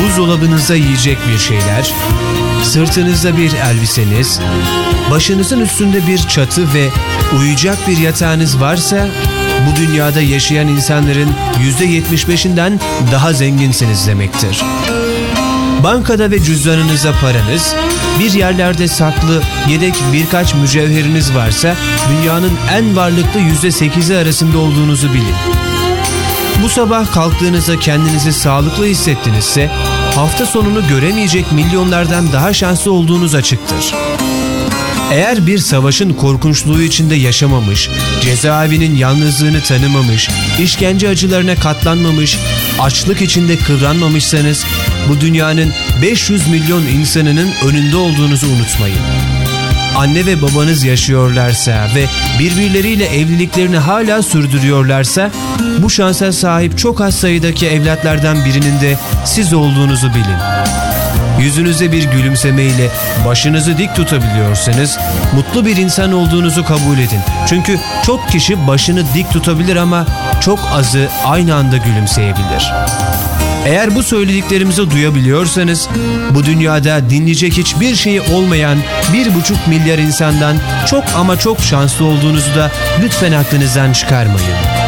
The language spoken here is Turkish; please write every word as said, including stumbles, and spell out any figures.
buzdolabınızda yiyecek bir şeyler, sırtınızda bir elbiseniz, başınızın üstünde bir çatı ve uyuyacak bir yatağınız varsa, bu dünyada yaşayan insanların yüzde yetmiş beşinden daha zenginsiniz demektir. Bankada ve cüzdanınızda paranız, bir yerlerde saklı yedek birkaç mücevheriniz varsa, dünyanın en varlıklı yüzde sekizi arasında olduğunuzu bilin. Bu sabah kalktığınızda kendinizi sağlıklı hissettinizse, hafta sonunu göremeyecek milyonlardan daha şanslı olduğunuz açıktır. Eğer bir savaşın korkunçluğu içinde yaşamamış, cezaevinin yalnızlığını tanımamış, işkence acılarına katlanmamış, açlık içinde kıvranmamışsanız, bu dünyanın beş yüz milyon insanının önünde olduğunuzu unutmayın. Anne ve babanız yaşıyorlarsa ve birbirleriyle evliliklerini hala sürdürüyorlarsa, bu şansa sahip çok az sayıdaki evlatlardan birinin de siz olduğunuzu bilin. Yüzünüze bir gülümsemeyle başınızı dik tutabiliyorsanız, mutlu bir insan olduğunuzu kabul edin. Çünkü çok kişi başını dik tutabilir ama çok azı aynı anda gülümseyebilir. Eğer bu söylediklerimizi duyabiliyorsanız, bu dünyada dinleyecek hiçbir şeyi olmayan bir buçuk milyar insandan çok ama çok şanslı olduğunuzu da lütfen aklınızdan çıkarmayın.